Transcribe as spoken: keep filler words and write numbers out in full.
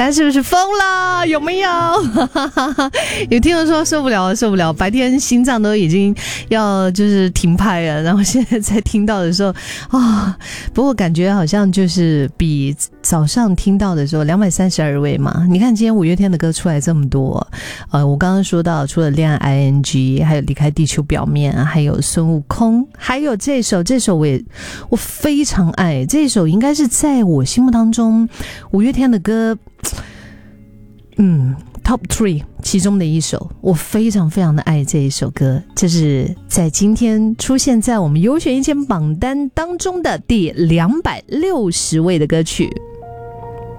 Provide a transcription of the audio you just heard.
大家是不是疯了？有没有？有听众说受不了了，受不了，白天心脏都已经要就是停拍了，然后现在才听到的时候啊、哦，不过感觉好像就是比早上听到的时候两百三十二位嘛。你看今天五月天的歌出来这么多，呃，我刚刚说到除了恋爱 I N G， 还有离开地球表面，还有孙悟空，还有这首，这首我也我非常爱，这首应该是在我心目当中五月天的歌，嗯 Top 三 其中的一首，我非常非常的爱这一首歌，这是在今天出现在我们优选一千榜单当中的第两百六十位的歌曲。